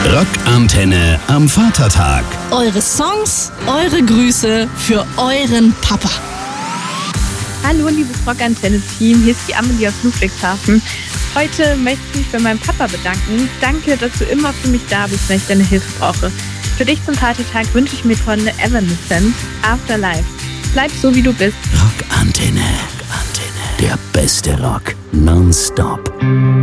Rockantenne am Vatertag. Eure Songs, eure Grüße für euren Papa. Hallo liebes Rockantenne-Team, hier ist die Amelie aus Ludwigshafen. Heute möchte ich mich bei meinem Papa bedanken. Danke, dass du immer für mich da bist, wenn ich deine Hilfe brauche. Für dich zum Partytag wünsche ich mir von Evanescence Afterlife. Bleib so, wie du bist. Rockantenne. Der beste Rock nonstop.